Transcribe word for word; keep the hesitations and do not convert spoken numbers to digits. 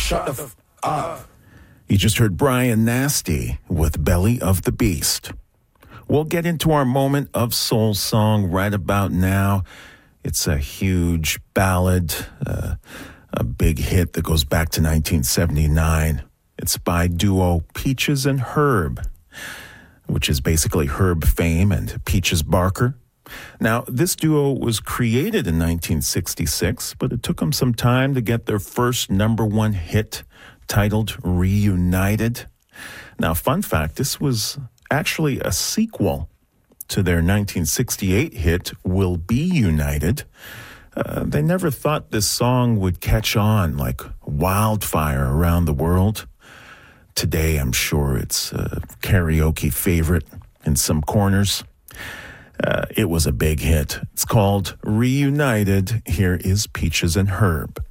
shut the f up. You just heard Brian Nasty with Belly of the Beast. We'll get into our moment of soul song right about now. It's a huge ballad, uh, a big hit that goes back to nineteen seventy-nine. It's by duo Peaches and Herb, which is basically Herb Fame and Peaches Barker. Now, this duo was created in nineteen sixty-six, but it took them some time to get their first number one hit titled Reunited. Now, fun fact, this was actually a sequel to their nineteen sixty-eight hit, We'll Be United. Uh, they never thought this song would catch on like wildfire around the world. Today, I'm sure it's a karaoke favorite in some corners. Uh, it was a big hit. It's called Reunited. Here is Peaches and Herb.